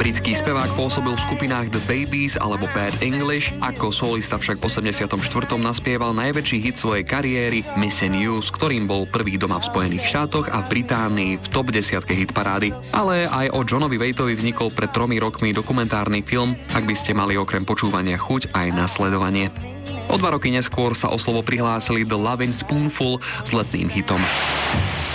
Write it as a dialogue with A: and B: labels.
A: Britský spevák pôsobil v skupinách The Babies alebo Bad English, ako solista však v 84. naspieval najväčší hit svojej kariéry Missing You, s ktorým bol prvý doma v Spojených štátoch a v Británii v top 10 hitparády. Ale aj o Johnovi Waitovi vznikol pred 3 rokmi dokumentárny film, ak by ste mali okrem počúvania chuť aj na sledovanie. O 2 roky neskôr sa o slovo prihlásili The Lovin' Spoonful s letným hitom.